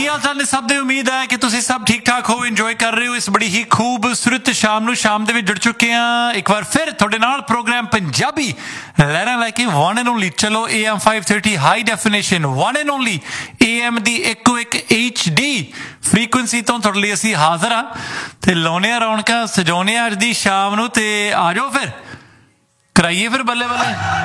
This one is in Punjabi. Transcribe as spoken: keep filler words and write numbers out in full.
ਸਾਨੂੰ ਸਭ ਦੀ ਉਮੀਦ ਹੈ ਕਿ ਤੁਸੀਂ ਸਭ ਠੀਕ ਠਾਕ ਹੋ, ਇੰਜੋਏ ਕਰ ਰਹੇ ਹੋ ਇਸ ਬੜੀ ਹੀ ਖੂਬਸੂਰਤ ਸ਼ਾਮ ਨੂੰ। ਸ਼ਾਮ ਦੇ ਵਿੱਚ ਜੁੜ ਚੁੱਕੇ ਹਾਂ ਇੱਕ ਵਾਰ ਫਿਰ ਤੁਹਾਡੇ ਨਾਲ ਪ੍ਰੋਗਰਾਮ ਪੰਜਾਬੀ ਲਹਿਰਾਂ ਲੈ ਕੇ ਵਨ ਐਂਡ ਓਨਲੀ। ਚਲੋ A M five thirty high definition one and only A M ਦੀ ਇੱਕੋ ਇੱਕ ਐਚ ਡੀ ਫ੍ਰੀਕੁਐਂਸੀ ਤੋਂ ਤੁਹਾਡੇ ਲਈ ਅਸੀਂ ਹਾਜ਼ਰ ਹਾਂ ਤੇ ਲਾਉਣੇ ਆ ਰੌਣਕਾਂ, ਸਜਾਉਣੇ ਆ ਅੱਜ ਦੀ ਸ਼ਾਮ ਨੂੰ। ਤੇ ਆ ਜਾਓ ਫਿਰ ਕਰਾਈਏ ਫਿਰ ਬੱਲੇ ਬੱਲੇ।